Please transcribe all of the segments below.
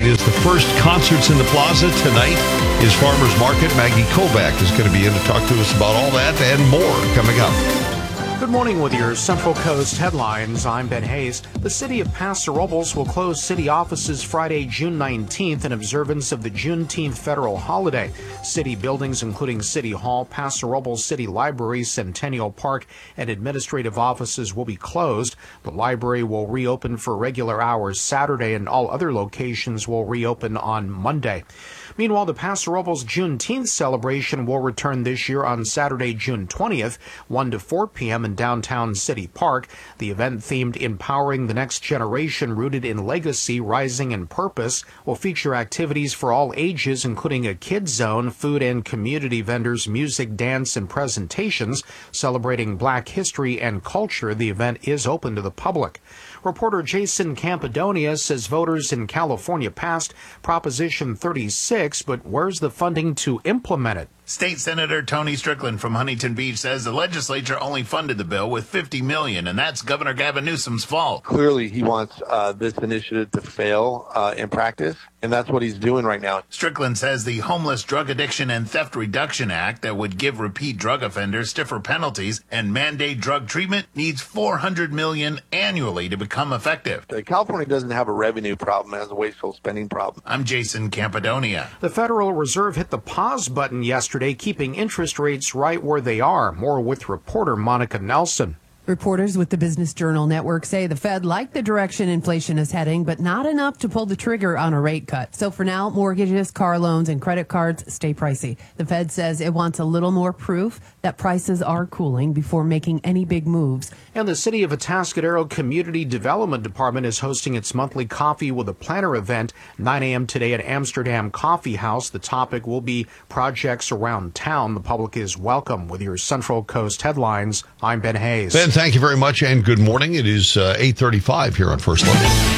is the first Concerts in the Plaza. Tonight is Farmers Market. Maggie Kovac is going to be in to talk to us about all that and more coming up. Good morning with your Central Coast headlines. I'm Ben Hayes. The city of Paso Robles will close city offices Friday, June 19th in observance of the Juneteenth federal holiday. City buildings, including City Hall, Paso Robles City Library, Centennial Park, and administrative offices will be closed. The library will reopen for regular hours Saturday, and all other locations will reopen on Monday. Meanwhile, the Paso Robles Juneteenth celebration will return this year on Saturday, June 20th, 1 to 4 p.m. in downtown City Park. The event, themed Empowering the Next Generation, rooted in legacy, rising in purpose, will feature activities for all ages, including a kids zone, food and community vendors, music, dance, and presentations. Celebrating Black history and culture, the event is open to the public. Reporter Jason Campadonia says voters in California passed Proposition 36, but where's the funding to implement it? State Senator Tony Strickland from Huntington Beach says the legislature only funded the bill with $50 million, and that's Governor Gavin Newsom's fault. Clearly, he wants this initiative to fail in practice, and that's what he's doing right now. Strickland says the Homeless Drug Addiction and Theft Reduction Act that would give repeat drug offenders stiffer penalties and mandate drug treatment needs $400 million annually to become effective. California doesn't have a revenue problem, it has a wasteful spending problem. I'm Jason Campadonia. The Federal Reserve hit the pause button yesterday, keeping interest rates right where they are. More with reporter Monica Nelson. Reporters with the Business Journal Network say the Fed liked the direction inflation is heading, but not enough to pull the trigger on a rate cut. So for now, mortgages, car loans, and credit cards stay pricey. The Fed says it wants a little more proof that prices are cooling before making any big moves. And the City of Atascadero Community Development Department is hosting its monthly Coffee with a Planner event, 9 a.m. today at Amsterdam Coffee House. The topic will be projects around town. The public is welcome. With your Central Coast headlines, I'm Ben Hayes. Ben, thank you very much, and good morning. It is 8:35 here on First Look.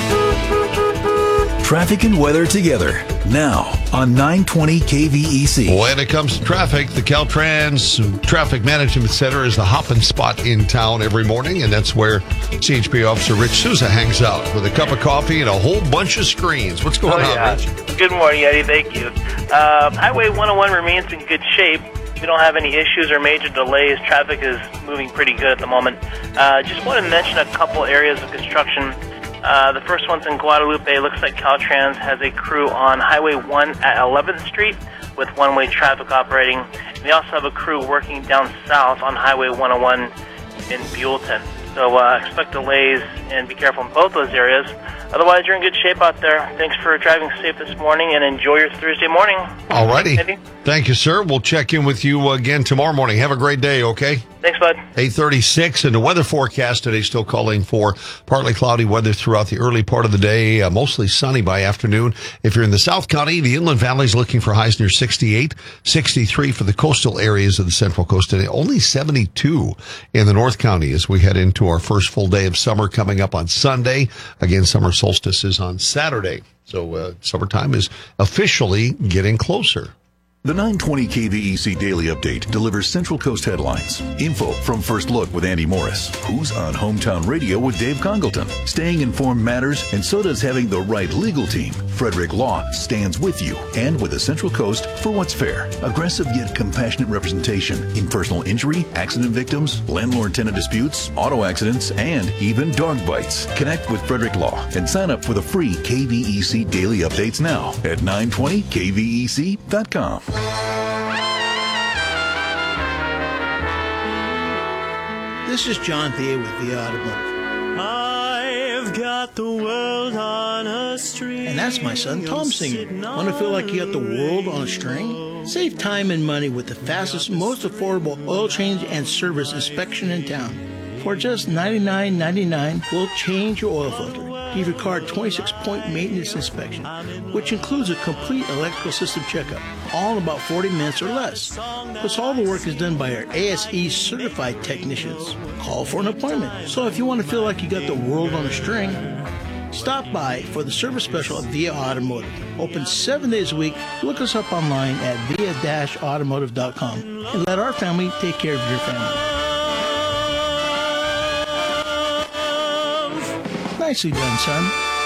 Traffic and weather together now on 920 KVEC. When it comes to traffic, the Caltrans Traffic Management Center is the hopping spot in town every morning, and that's where CHP Officer Rich Souza hangs out with a cup of coffee and a whole bunch of screens. What's going on, Rich? Good morning, Eddie. Thank you. Highway 101 remains in good shape. We don't have any issues or major delays. Traffic is moving pretty good at the moment. Just want to mention a couple areas of construction. The first one's in Guadalupe. Looks like Caltrans has a crew on Highway 1 at 11th Street with one-way traffic operating. And they also have a crew working down south on Highway 101 in Buellton. So expect delays and be careful in both those areas. Otherwise, you're in good shape out there. Thanks for driving safe this morning, and enjoy your Thursday morning. All righty. Thank you, sir. We'll check in with you again tomorrow morning. Have a great day, okay? Thanks, bud. 8:36, and the weather forecast today still calling for partly cloudy weather throughout the early part of the day, mostly sunny by afternoon. If you're in the South County, the Inland Valley is looking for highs near 68, 63 for the coastal areas of the Central Coast today, only 72 in the North County as we head into our first full day of summer coming up on Sunday. Again, summer solstice is on Saturday, so summertime is officially getting closer. The 920 KVEC Daily Update delivers Central Coast headlines, info from First Look with Andy Morris, who's on Hometown Radio with Dave Congleton. Staying informed matters, and so does having the right legal team. Frederick Law stands with you and with the Central Coast for what's fair. Aggressive yet compassionate representation in personal injury, accident victims, landlord-tenant disputes, auto accidents, and even dog bites. Connect with Frederick Law and sign up for the free KVEC Daily Updates now at 920kvec.com. This is John Thea with Via Automotive. I've got the world on a string. And that's my son Tom singing. Want to feel like you got the world on a string? Save time and money with the fastest, most affordable oil change and service inspection in town. For just $99.99, we'll change your oil filter. Give your car a 26-point maintenance inspection, which includes a complete electrical system checkup, all in about 40 minutes or less. Plus, all the work is done by our ASE certified technicians. Call for an appointment. So if you want to feel like you got the world on a string, stop by for the service special at Via Automotive. Open 7 days a week. Look us up online at via-automotive.com and let our family take care of your family. Nicely done, son.